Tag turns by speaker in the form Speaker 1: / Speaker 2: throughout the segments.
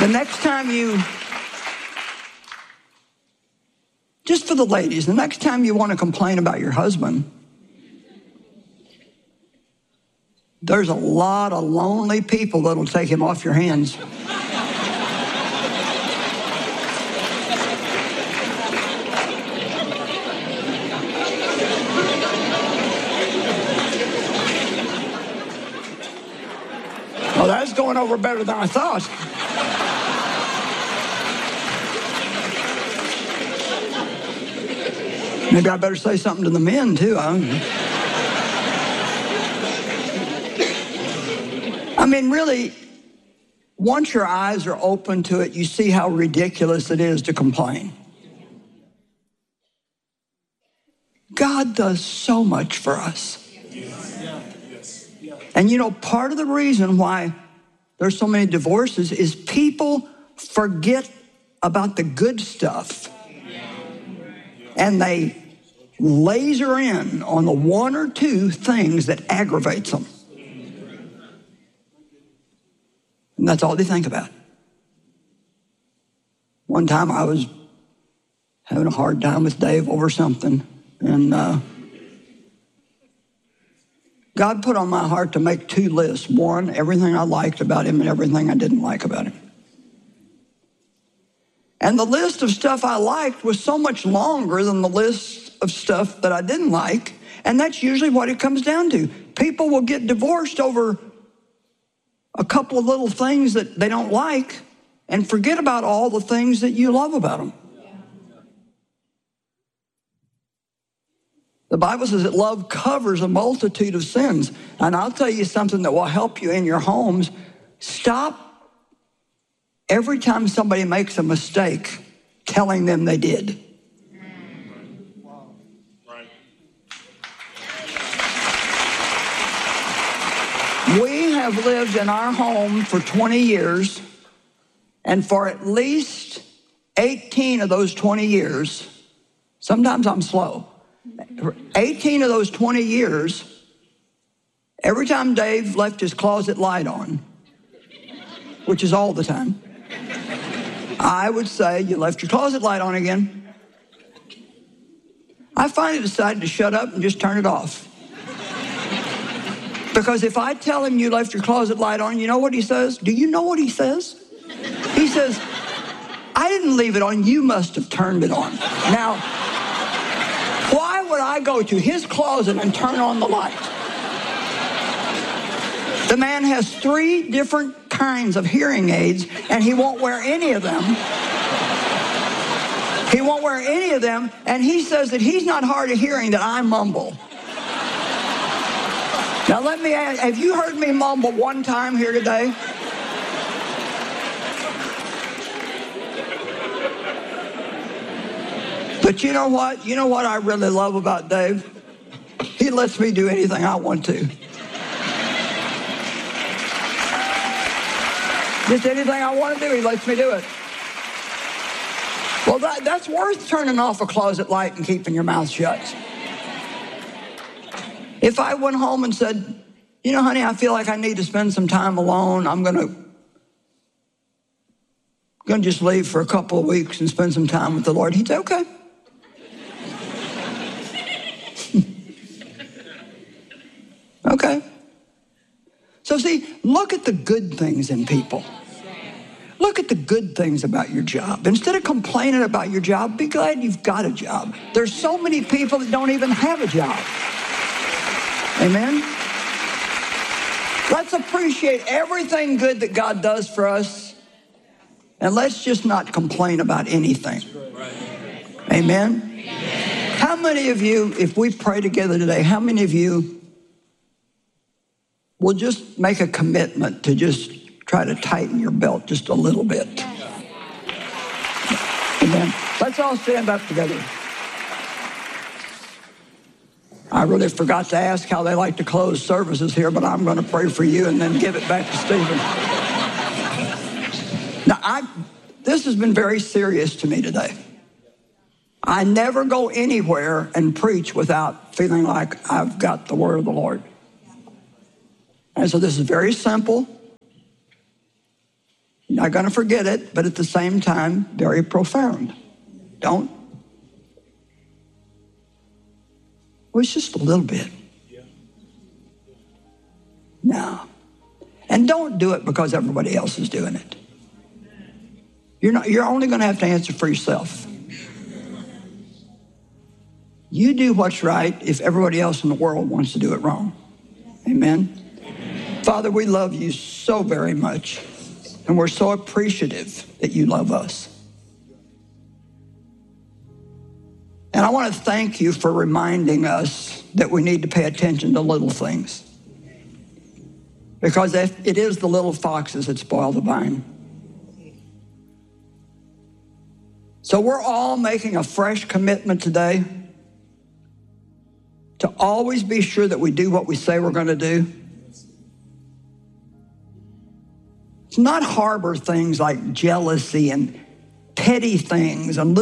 Speaker 1: The next time just for the ladies, the next time you want to complain about your husband, there's a lot of lonely people that'll take him off your hands. Well, that's going over better than I thought. Maybe I better say something to the men, too. I mean, really, once your eyes are open to it, you see how ridiculous it is to complain. God does so much for us. And you know, part of the reason why there's so many divorces is people forget about the good stuff. And they laser in on the one or two things that aggravates them. And that's all they think about. One time I was having a hard time with Dave over something, and God put on my heart to make two lists. One, everything I liked about him, and everything I didn't like about him. And the list of stuff I liked was so much longer than the list of stuff that I didn't like, and that's usually what it comes down to. People will get divorced over a couple of little things that they don't like and forget about all the things that you love about them. The Bible says that love covers a multitude of sins. And I'll tell you something that will help you in your homes. Stop every time somebody makes a mistake telling them they did. We have lived in our home for 20 years, and for at least 18 of those 20 years, sometimes I'm slow, 18 of those 20 years, every time Dave left his closet light on, which is all the time, I would say, "You left your closet light on again." I finally decided to shut up and just turn it off. Because if I tell him you left your closet light on, you know what he says? Do you know what he says? He says, "I didn't leave it on, you must have turned it on." Now, why would I go to his closet and turn on the light? The man has 3 different kinds of hearing aids, and he won't wear any of them. He won't wear any of them, and he says that he's not hard of hearing, that I mumble. Now let me ask, have you heard me mumble one time here today? But you know what? You know what I really love about Dave? He lets me do anything I want to. Just anything I want to do, he lets me do it. Well, that's worth turning off a closet light and keeping your mouth shut. If I went home and said, "You know, honey, I feel like I need to spend some time alone. I'm going to just leave for a couple of weeks and spend some time with the Lord," he'd say, "Okay." Okay. So see, look at the good things in people. Look at the good things about your job. Instead of complaining about your job, be glad you've got a job. There's so many people that don't even have a job. Amen? Let's appreciate everything good that God does for us, and let's just not complain about anything. Amen? How many of you, if we pray together today, how many of you will just make a commitment to just try to tighten your belt just a little bit? Amen. Let's all stand up together. I really forgot to ask how they like to close services here, but I'm going to pray for you and then give it back to Stephen. Now, this has been very serious to me today. I never go anywhere and preach without feeling like I've got the word of the Lord. And so this is very simple. You're not going to forget it, but at the same time, very profound. Don't. Well, it's just a little bit. No. And don't do it because everybody else is doing it. You're only going to have to answer for yourself. You do what's right if everybody else in the world wants to do it wrong. Amen? Father, we love you so very much, and we're so appreciative that you love us. And I want to thank you for reminding us that we need to pay attention to little things. Because it is the little foxes that spoil the vine. So we're all making a fresh commitment today to always be sure that we do what we say we're going to do. It's not harbor things like jealousy and petty things and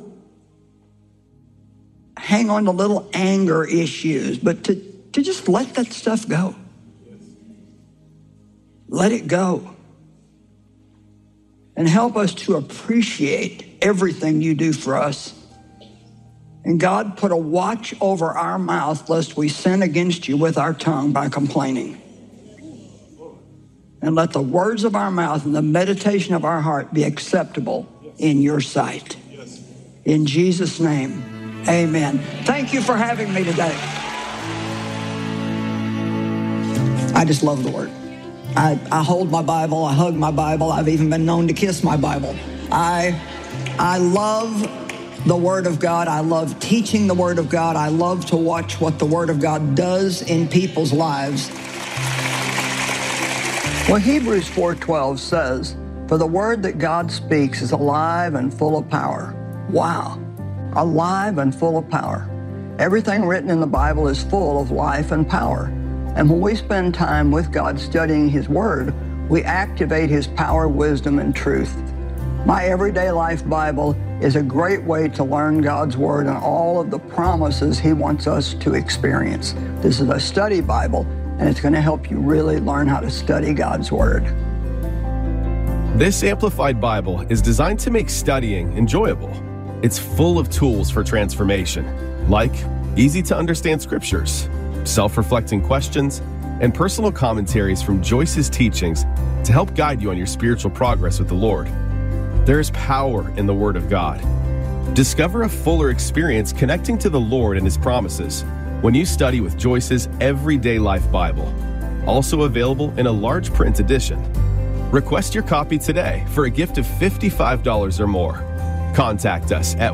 Speaker 1: hang on to little anger issues, but to just let that stuff go. Let it go. And help us to appreciate everything you do for us. And God, put a watch over our mouth lest we sin against you with our tongue by complaining. And let the words of our mouth and the meditation of our heart be acceptable in your sight. In Jesus' name, amen. Thank you for having me today. I just love the Word. I hold my Bible, I hug my Bible, I've even been known to kiss my Bible. I love the Word of God. I love teaching the Word of God. I love to watch what the Word of God does in people's lives. Well, Hebrews 4:12 says, "For the word that God speaks is alive and full of power." Wow, alive and full of power. Everything written in the Bible is full of life and power. And when we spend time with God studying His Word, we activate His power, wisdom, and truth. My Everyday Life Bible is a great way to learn God's Word and all of the promises He wants us to experience. This is a study Bible, and it's going to help you really learn how to study God's Word.
Speaker 2: This Amplified Bible is designed to make studying enjoyable. It's full of tools for transformation, like easy-to-understand scriptures, self-reflecting questions, and personal commentaries from Joyce's teachings to help guide you on your spiritual progress with the Lord. There is power in the Word of God. Discover a fuller experience connecting to the Lord and His promises when you study with Joyce's Everyday Life Bible, also available in a large print edition. Request your copy today for a gift of $55 or more. Contact us at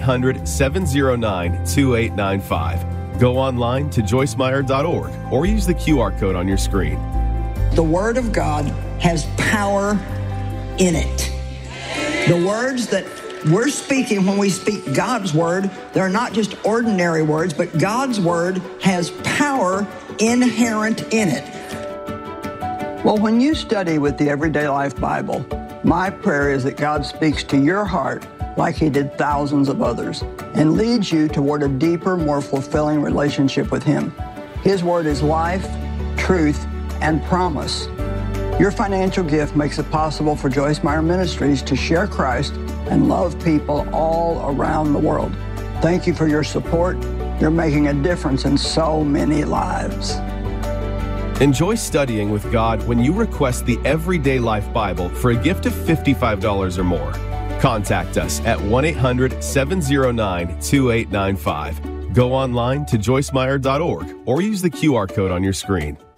Speaker 2: 1-800-709-2895. Go online to joycemeyer.org or use the QR code on your screen.
Speaker 1: The Word of God has power in it. The words that we're speaking when we speak God's Word, they're not just ordinary words, but God's Word has power inherent in it. Well, when you study with the Everyday Life Bible, my prayer is that God speaks to your heart like He did thousands of others, and leads you toward a deeper, more fulfilling relationship with Him. His Word is life, truth, and promise. Your financial gift makes it possible for Joyce Meyer Ministries to share Christ and love people all around the world. Thank you for your support. You're making a difference in so many lives.
Speaker 2: Enjoy studying with God when you request the Everyday Life Bible for a gift of $55 or more. Contact us at 1-800-709-2895. Go online to joycemeyer.org or use the QR code on your screen.